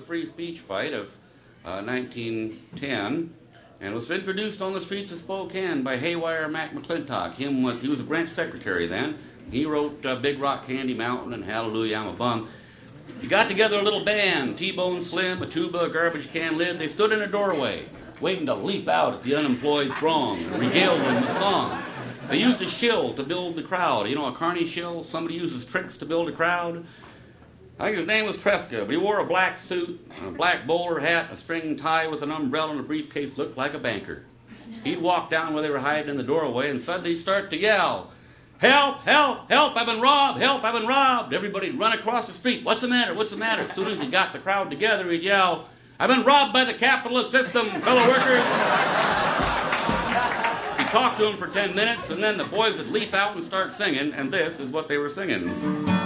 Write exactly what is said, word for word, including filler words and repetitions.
the free speech fight of uh, nineteen ten, and was introduced on the streets of Spokane by Haywire Mac McClintock. Him, he was a branch secretary then. He wrote uh, Big Rock Candy Mountain and Hallelujah I'm a Bum. He got together a little band, T-Bone Slim, a tuba, a garbage can lid. They stood in a doorway, waiting to leap out at the unemployed throng and regale them with song. They used a shill to build the crowd. You know, a carny shill, somebody uses tricks to build a crowd. I think his name was Tresca, but he wore a black suit, a black bowler hat, a string tie with an umbrella and a briefcase, looked like a banker. He'd walk down where they were hiding in the doorway, and suddenly he'd start to yell, "Help, help, help, I've been robbed, help, I've been robbed." Everybody'd run across the street. "What's the matter, what's the matter?" As soon as he got the crowd together, he'd yell, "I've been robbed by the capitalist system, fellow workers." He'd talk to them for ten minutes, and then the boys would leap out and start singing, and this is what they were singing.